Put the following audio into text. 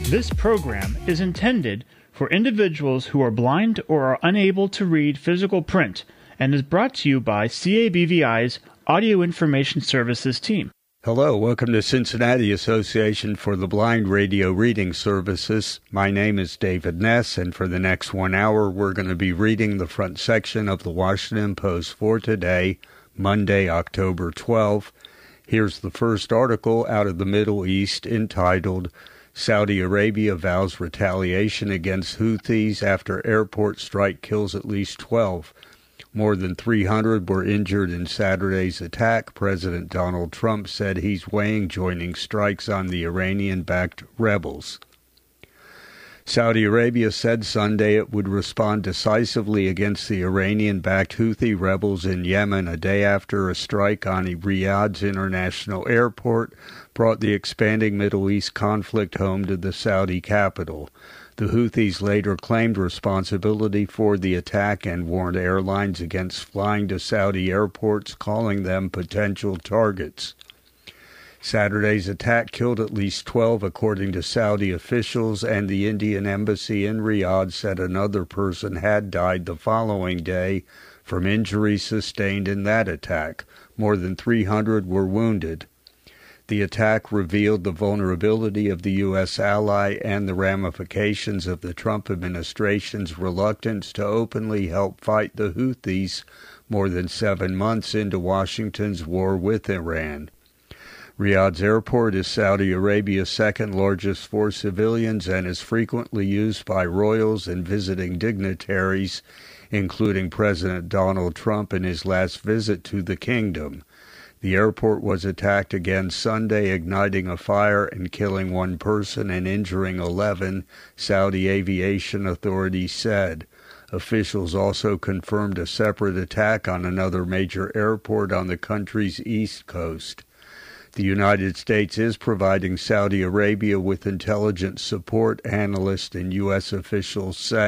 This program is intended for individuals who are blind or are unable to read physical print and is brought to you by CABVI's Audio Information Services team. Hello, welcome to Cincinnati Association for the Blind Radio Reading Services. My name is David Ness, and for the next 1 hour, we're going to be reading the front section of the Washington Post for today, Monday, October 12. Here's the first article out of the Middle East entitled, Saudi Arabia vows retaliation against Houthis after airport strike kills at least 12. More than 300 were injured in Saturday's attack. President Donald Trump said he's weighing joining strikes on the Iranian-backed rebels. Saudi Arabia said Sunday it would respond decisively against the Iranian-backed Houthi rebels in Yemen a day after a strike on Riyadh's international airport brought the expanding Middle East conflict home to the Saudi capital. The Houthis later claimed responsibility for the attack and warned airlines against flying to Saudi airports, calling them potential targets. Saturday's attack killed at least 12, according to Saudi officials, and the Indian embassy in Riyadh said another person had died the following day from injuries sustained in that attack. More than 300 were wounded. The attack revealed the vulnerability of the U.S. ally and the ramifications of the Trump administration's reluctance to openly help fight the Houthis more than 7 months into Washington's war with Iran. Riyadh's airport is Saudi Arabia's second largest for civilians and is frequently used by royals and visiting dignitaries, including President Donald Trump in his last visit to the kingdom. The airport was attacked again Sunday, igniting a fire and killing 1 person and injuring 11, Saudi aviation authorities said. Officials also confirmed a separate attack on another major airport on the country's east coast. The United States is providing Saudi Arabia with intelligence support, analysts and U.S. officials say.